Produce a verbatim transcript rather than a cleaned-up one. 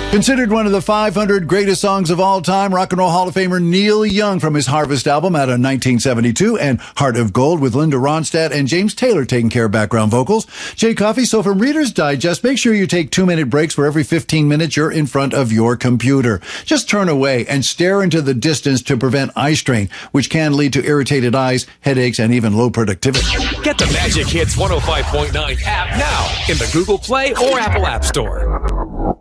Considered one of the five hundred greatest songs of all time, Rock and Roll Hall of Famer Neil Young from his Harvest album out of nineteen seventy-two, and Heart of Gold with Linda Ronstadt and James Taylor taking care of background vocals. Jay Coffey, so from Reader's Digest, make sure you take two-minute breaks for every fifteen minutes you're in front of your computer. Just turn away and stare into the distance to prevent eye strain, which can lead to irritated eyes, headaches, and even low productivity. Get the Magic Hits one oh five point nine app now in the Google Play or Apple App Store.